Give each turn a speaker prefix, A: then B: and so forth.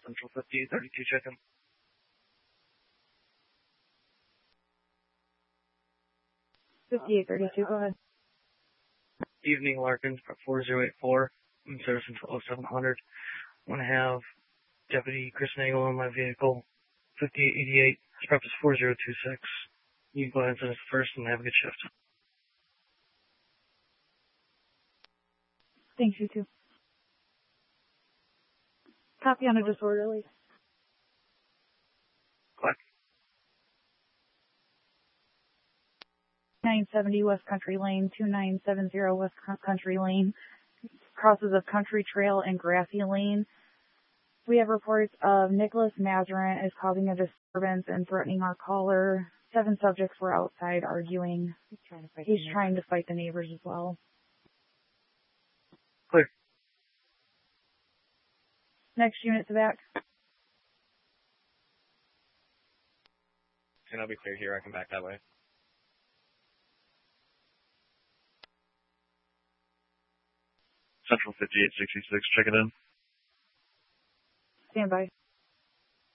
A: Central 5832, check-in.
B: Go ahead.
A: Evening, Larkins, 4084, in service until 0700. I'm going to have Deputy Chris Nagel in my vehicle, 5888, his prep is 4026. You can go ahead and send us first and have a good shift.
B: Thanks, you too. Copy on a disorderly.
A: What?
B: 970 West Country Lane, 2970 West Country Lane, crosses of Country Trail and Grassy Lane. We have reports of Nicholas Mazarin is causing a disturbance and threatening our caller. 7 subjects were outside arguing. He's trying to fight the neighbors as well.
A: Clear.
B: Next unit to back.
C: Can I be clear here? I can back that way.
A: Central 5866, check it in.
B: Stand by.